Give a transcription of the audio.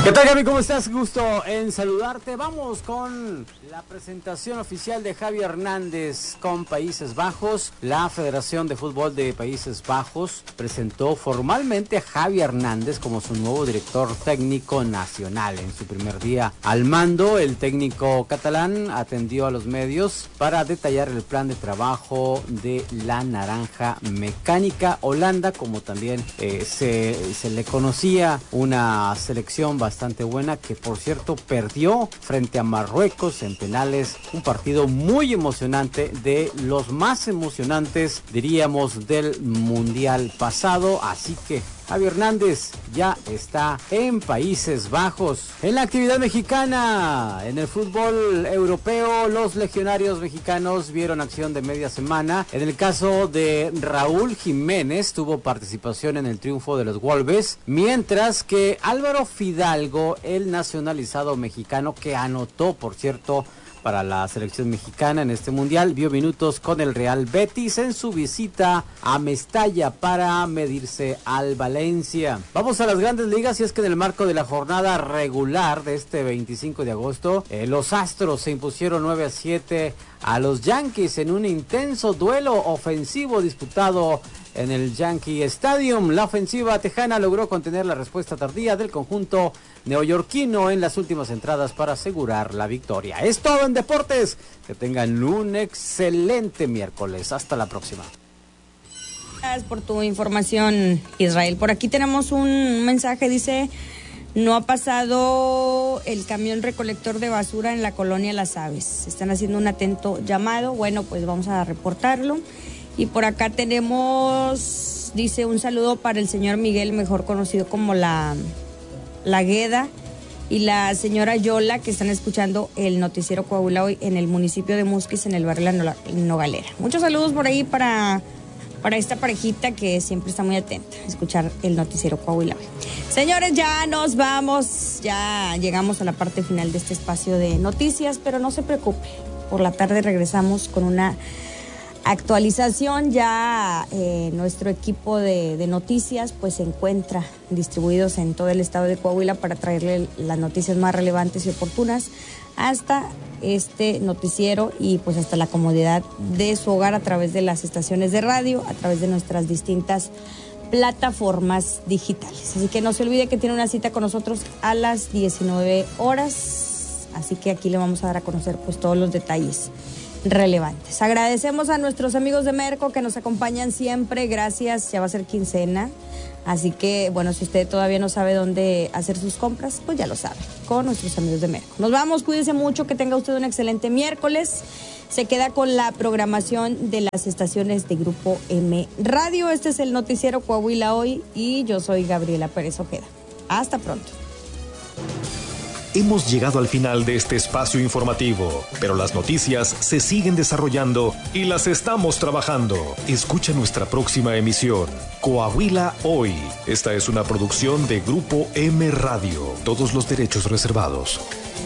¿Qué tal, Gaby? ¿Cómo estás? Gusto en saludarte. Vamos con la presentación oficial de Javi Hernández con Países Bajos. La Federación de Fútbol de Países Bajos presentó formalmente a Javi Hernández como su nuevo director técnico nacional. En su primer día al mando, el técnico catalán atendió a los medios para detallar el plan de trabajo de la Naranja Mecánica Holanda, como también se le conocía, una selección bastante buena que, por cierto, perdió frente a Marruecos en penales, un partido muy emocionante, de los más emocionantes, diríamos, del mundial pasado. Así que Javi Hernández ya está en Países Bajos. En la actividad mexicana, en el fútbol europeo, los legionarios mexicanos vieron acción de media semana. En el caso de Raúl Jiménez, tuvo participación en el triunfo de los Wolves, mientras que Álvaro Fidalgo, el nacionalizado mexicano que anotó, por cierto, para la selección mexicana en este mundial, vio minutos con el Real Betis en su visita a Mestalla para medirse al Valencia. Vamos a las grandes ligas, y es que en el marco de la jornada regular de este 25 de agosto, los Astros se impusieron 9-7 a los Yankees en un intenso duelo ofensivo disputado en el Yankee Stadium. La ofensiva tejana logró contener la respuesta tardía del conjunto neoyorquino en las últimas entradas para asegurar la victoria. Es todo en deportes. Que tengan un excelente miércoles. Hasta la próxima. Gracias por tu información, Israel. Por aquí tenemos un mensaje, dice: no ha pasado el camión recolector de basura en la colonia Las Aves. Están haciendo un atento llamado. Bueno, pues vamos a reportarlo. Y por acá tenemos, dice, un saludo para el señor Miguel, mejor conocido como la Gueda, y la señora Yola, que están escuchando el noticiero Coahuila hoy en el municipio de Musquis, en el barrio La Nogalera. Muchos saludos por ahí para esta parejita que siempre está muy atenta a escuchar el noticiero Coahuila hoy. Señores, ya nos vamos, ya llegamos a la parte final de este espacio de noticias, pero no se preocupe, por la tarde regresamos con una actualización. Ya nuestro equipo de noticias pues se encuentra distribuidos en todo el estado de Coahuila para traerle las noticias más relevantes y oportunas hasta este noticiero, y pues hasta la comodidad de su hogar a través de las estaciones de radio, a través de nuestras distintas plataformas digitales. Así que no se olvide que tiene una cita con nosotros a las 19 horas, así que aquí le vamos a dar a conocer pues todos los detalles relevantes. Agradecemos a nuestros amigos de Merco que nos acompañan siempre. Gracias, ya va a ser quincena, así que bueno, si usted todavía no sabe dónde hacer sus compras, pues ya lo sabe, con nuestros amigos de Merco. Nos vamos, cuídese mucho, que tenga usted un excelente miércoles. Se queda con la programación de las estaciones de Grupo M Radio. Este es el noticiero Coahuila hoy, y yo soy Gabriela Pérez Ojeda. Hasta pronto. Hemos llegado al final de este espacio informativo, pero las noticias se siguen desarrollando y las estamos trabajando. Escucha nuestra próxima emisión, Coahuila Hoy. Esta es una producción de Grupo M Radio. Todos los derechos reservados.